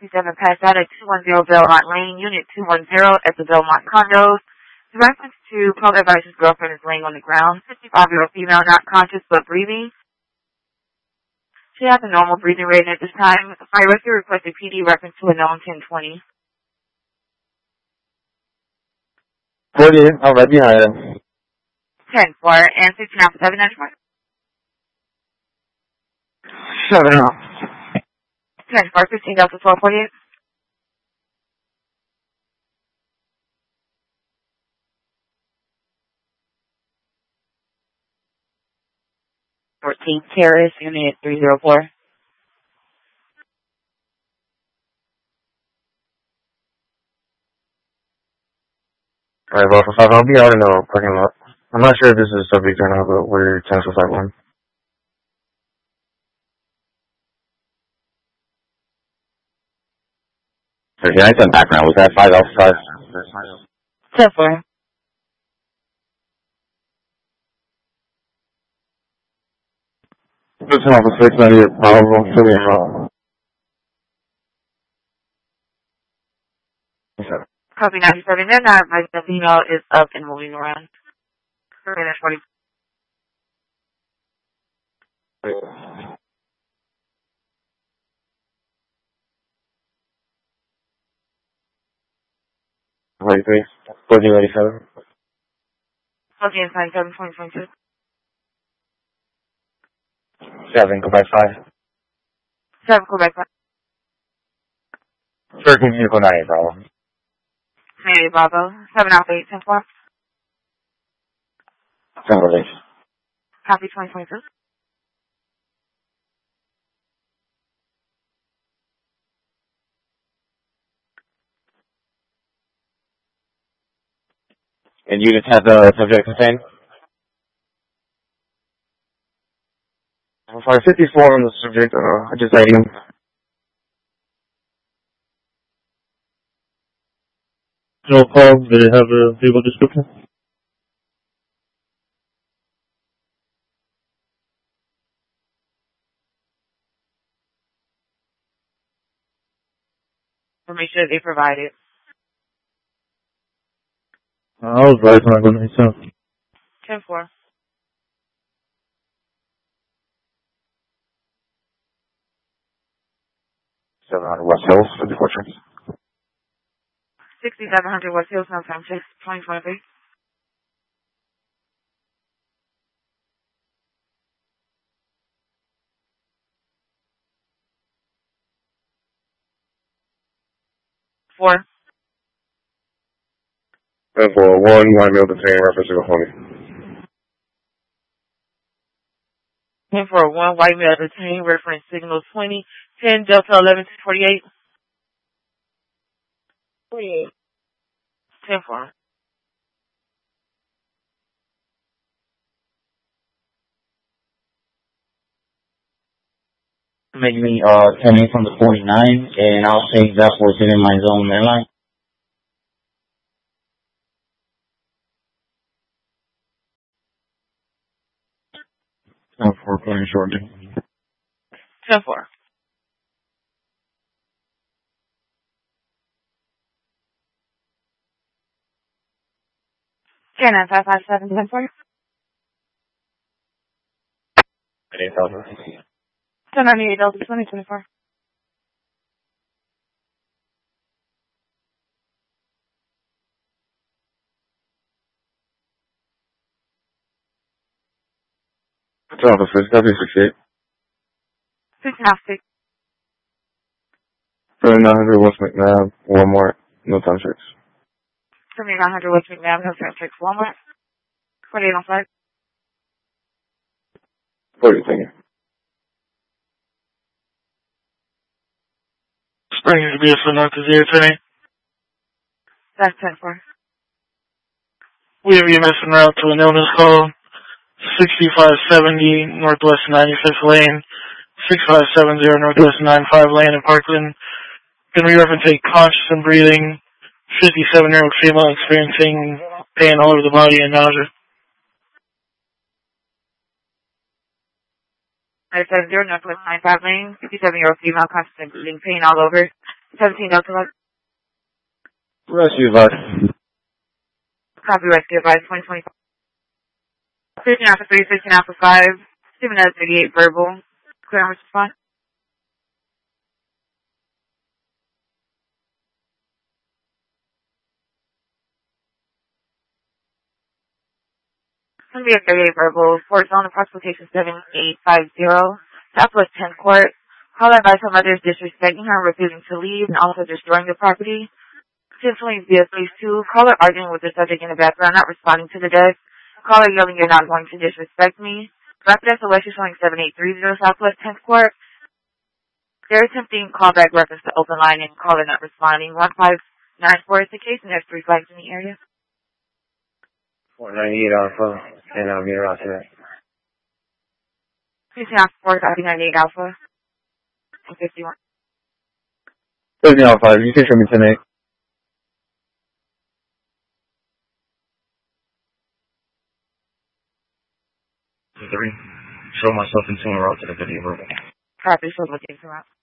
67 Passat at 210 Belmont Lane, Unit 210 at the Belmont Condos. The reference to Paul Advice's girlfriend is laying on the ground. 55-year-old female, not conscious but breathing. She has a normal breathing rate at this time. The fire rescue requested PD reference to a known 1020. 40, I'm right behind him. 10-4 and 16 out for 794. 7 off. 10-4, 15 Delta 1248. 14th Terrace, Unit 304. Alright, well, for 5, I'll be out in the parking lot. I'm not sure if this is subject or not, but we're 10 for 5-1. Yeah, I said background. Was that 5 Alpha 5? 10-4. Listen off of 6, not your problem. Fully wrong. Copy 97. They're not advised the female is up and moving around. 40. Ready, 3. 1487. Okay, inside 7.22. 7, go by 5. 7, go back. 13 vehicle, not a problem. Maybe Bravo. 7 out 8, 10-4. 7 go late. Copy 2022. And you just have the subject contained? I'm sorry, 54 on the subject, I just ID him. No call, did it have a vehicle description? We'll make sure they provide it. I was right when I got myself. 10-4. 700 West Hills, 54 trips. 6700 West Hills, no time 2023. Four. And for 1, you want to be able to say reference to the homie. 10-4-1, white male detained, reference signal 20, 10 Delta 11 48. 48. 10-4. Make me 10 in from the 49, and I'll take that for sitting in my zone airline. For going shortly. 10-4. 10-9-5-5-7, 10-4. 10-98 Delta 2024. What's up, officer? W68. 6.5-6. 3900 West McNabb, Walmart, no time checks. 7900 West McNabb, no time checks, Walmart. 48 on 5. 40, thank you. Springs BSN North to 010. That's 10-4. We have EMS en route to an illness call. 6570 Northwest 95th Lane. 6570 Northwest 95 Lane in Parkland. Can we reference a conscious and breathing 57-year-old female experiencing pain all over the body and nausea? I said 0 Northwest 95 Lane, 57-year-old female conscious and bleeding pain all over. 17 Delta Left. Rescue advice. Copy, rescue advice, 2025. 15 Alpha 3, 15 Alpha 5, Stephen at 38 verbal. Clear on response. Going to be a 38 verbal, Fort Zone, approximation 7850, Southwest 10 Court. Call advice on mother is disrespecting her, refusing to leave, and also destroying the property. Intentionally via police 2. Caller arguing with the subject in the background, not responding to the desk. Caller yelling, "You're not going to disrespect me." Rapid SOS is showing 7830 Southwest 10th Court. They're attempting callback reference to open line and caller not responding. 1594 is the case, and there's 3 flags in the area. 498 Alpha, and I'll get around to that. 15 Alpha 4, copy 98 Alpha. 1051. 15 Alpha 5, you can show me 10-8. 3. Show myself in 10 route to the video verbal. Copy, so looking for route.